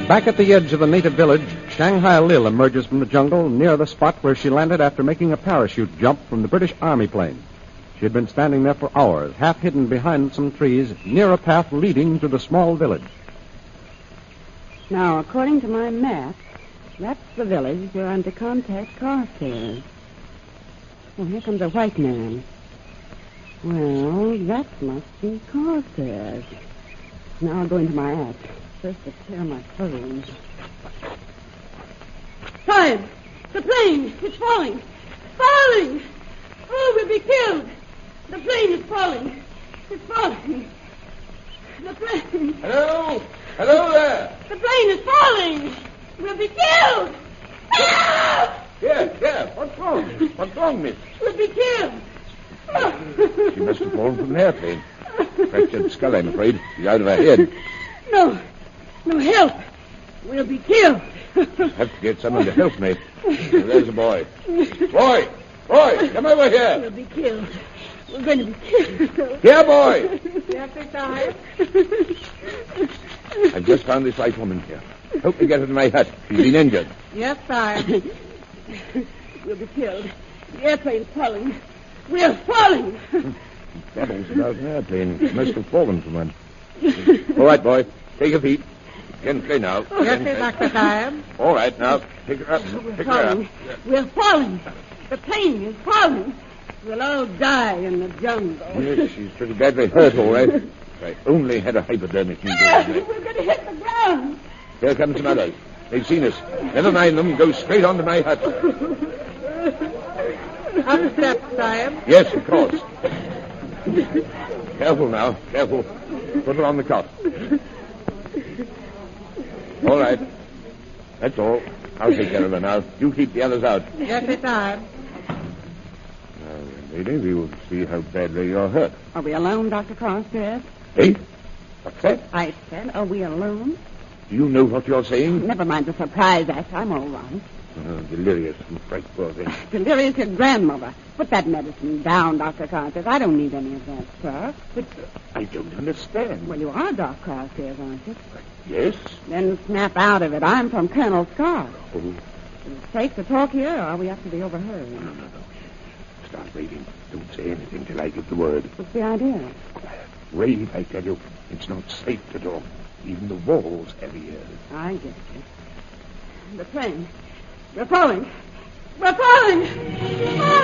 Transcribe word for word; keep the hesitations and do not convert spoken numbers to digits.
Back at the edge of the native village, Shanghai Lil emerges from the jungle near the spot where she landed after making a parachute jump from the British Army plane. She had been standing there for hours, half hidden behind some trees, near a path leading to the small village. Now, according to my map, that's the village where I'm to contact Carstairs. Well, here comes a white man. Well, that must be Carstairs. Now I'll go into my act. First to clear my clothes. Sire, the plane! It's falling! Falling! Oh, we'll be killed! The plane is falling! It's falling! The plane... Hello? Hello there! The plane is falling! We'll be killed! Ah! Yeah, yeah. What's wrong? What's wrong, miss? We'll be killed! She must have fallen from an airplane. Fractured skull, I'm afraid. She's out of her head. No. No help. We'll be killed. Have to get someone to help me. There's a boy. Boy! Boy, come over here. We'll be killed. We're going to be killed. Here, boy! Yes, sir. I've just found this white woman here. Help me get her to my hut. She's been injured. Yes, sir. We'll be killed. The airplane's falling. We're falling. Troubles about an airplane. She must have fallen from one. All right, boy. Take her feet. Gently now. Yes, sir, Doctor Time. All right, now. Pick her up. We're Pick her up. falling. We're falling. The plane is falling. We'll all die in the jungle. Yes, she's pretty badly hurt, all right. If I only had a hypodermic needle. Ah, we're going to hit the ground. Here come some others. They've seen us. Never mind them. Go straight on to my hut. Up steps, Sam. Yes, of course. Careful now. Careful. Put her on the cot. All right. That's all. I'll take care of her now. You keep the others out. Yes, sir, Time. Now, lady, we will see how badly you're hurt. Are we alone, Doctor Carstairs? Eh? What's that? I said, are we alone? Do you know what you're saying? Never mind the surprise act. I'm all right. Oh, delirious and frightful thing. Delirious, your grandmother. Put that medicine down, Doctor Carstairs. I don't need any of that, sir. But I don't understand. Well, you are Doc Carstairs, aren't you? Yes? Then snap out of it. I'm from Colonel Scott. Oh, Is it safe to talk here, or are we have to be overheard? no, no, no. Start reading. Don't say anything till I give the word. What's the idea? Quiet. Rave, I tell you. It's not safe to talk. Even the walls have ears. I get you. The plane. We're falling. We're falling!